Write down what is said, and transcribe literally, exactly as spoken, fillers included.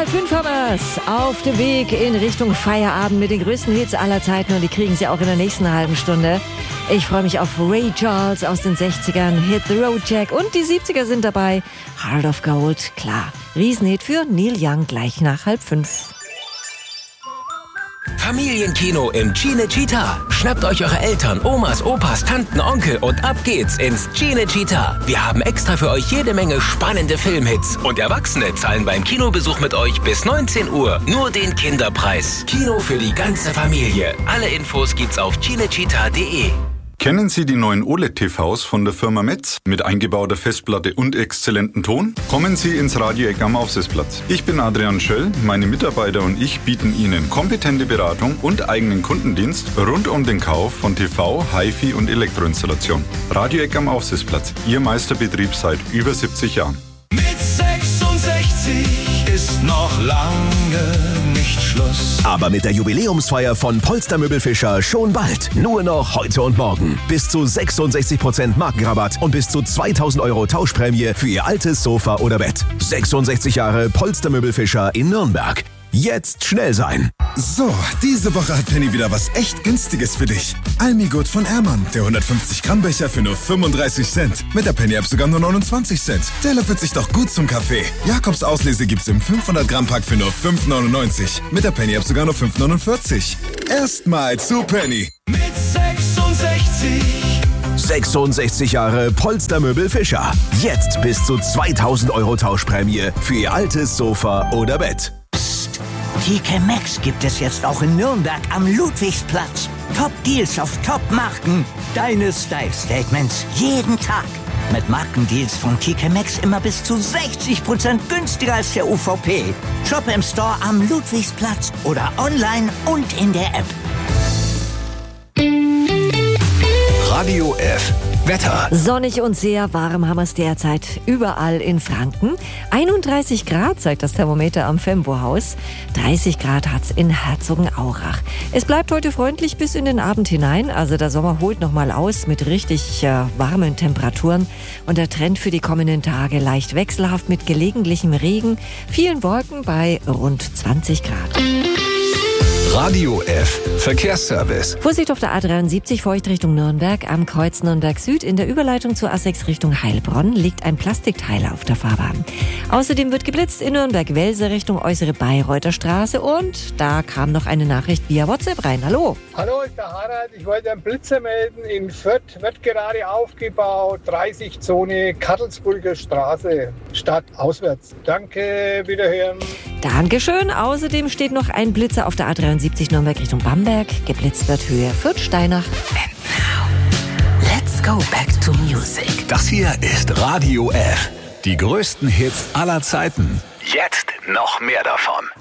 halb fünf haben wir's. Auf dem Weg in Richtung Feierabend mit den größten Hits aller Zeiten. Und die kriegen sie auch in der nächsten halben Stunde. Ich freue mich auf Ray Charles aus den sechzigern, Hit the Road Jack. Und die siebziger sind dabei. Heart of Gold, klar. Riesenhit für Neil Young gleich nach halb fünf. Familienkino im Cinecittà. Schnappt euch eure Eltern, Omas, Opas, Tanten, Onkel und ab geht's ins Cinecittà. Wir haben extra für euch jede Menge spannende Filmhits. Und Erwachsene zahlen beim Kinobesuch mit euch bis neunzehn Uhr nur den Kinderpreis. Kino für die ganze Familie. Alle Infos gibt's auf cinecittà punkt de. Kennen Sie die neuen O L E D-T Vs von der Firma Metz mit eingebauter Festplatte und exzellentem Ton? Kommen Sie ins Radio-Eck am Aufsitzplatz. Ich bin Adrian Schöll, meine Mitarbeiter und ich bieten Ihnen kompetente Beratung und eigenen Kundendienst rund um den Kauf von T V, Hi-Fi und Elektroinstallation. Radio-Eck am Aufsitzplatz, Ihr Meisterbetrieb seit über siebzig Jahren. Mit sechsundsechzig ist noch lange nicht Schluss. Aber mit der Jubiläumsfeier von Polster Möbelfischer schon bald. Nur noch heute und morgen. Bis zu sechsundsechzig Prozent Markenrabatt und bis zu zweitausend Euro Tauschprämie für Ihr altes Sofa oder Bett. sechsundsechzig Jahre Polster Möbelfischer in Nürnberg. Jetzt schnell sein. So, diese Woche hat Penny wieder was echt Günstiges für dich. Almigurt von Ermann, der hundertfünfzig Gramm Becher für nur fünfunddreißig Cent. Mit der Penny-App sogar nur neunundzwanzig Cent. Der löffelt sich doch gut zum Kaffee. Jakobs Auslese gibt's im fünfhundert Gramm Pack für nur fünf neunundneunzig. Mit der Penny-App sogar nur fünf neunundvierzig. Erstmal zu Penny. Mit sechsundsechzig. sechsundsechzig Jahre Polster Möbelfischer. Jetzt bis zu zweitausend Euro Tauschprämie für Ihr altes Sofa oder Bett. T K Maxx gibt es jetzt auch in Nürnberg am Ludwigsplatz. Top-Deals auf Top-Marken. Deine Style-Statements jeden Tag. Mit Markendeals von T K Maxx immer bis zu sechzig Prozent günstiger als der U V P. Shop im Store am Ludwigsplatz oder online und in der App. Radio F. Wetter. Sonnig und sehr warm haben wir es derzeit überall in Franken. einunddreißig Grad zeigt das Thermometer am Fembo-Haus. dreißig Grad hat's in Herzogenaurach. Es bleibt heute freundlich bis in den Abend hinein. Also der Sommer holt nochmal aus mit richtig äh, warmen Temperaturen. Und der Trend für die kommenden Tage leicht wechselhaft mit gelegentlichem Regen. Vielen Wolken bei rund zwanzig Grad. Radio F. Verkehrsservice. Vorsicht auf der A dreiundsiebzig, Feucht Richtung Nürnberg. Am Kreuz Nürnberg Süd in der Überleitung zur A sechs Richtung Heilbronn liegt ein Plastikteil auf der Fahrbahn. Außerdem wird geblitzt in Nürnberg-Welse Richtung äußere Bayreuther Straße. Und da kam noch eine Nachricht via WhatsApp rein. Hallo. Hallo, ich bin der Harald. Ich wollte einen Blitzer melden. In Fürth wird gerade aufgebaut. dreißig Zone Kattelsburger Straße. Stadt auswärts. Danke, wiederhören. Dankeschön. Außerdem steht noch ein Blitzer auf der A dreiundsiebzig Nürnberg Richtung Bamberg. Geblitzt wird Höhe Fürth-Steinach. And now, let's go back to music. Das hier ist Radio F. Die größten Hits aller Zeiten. Jetzt noch mehr davon.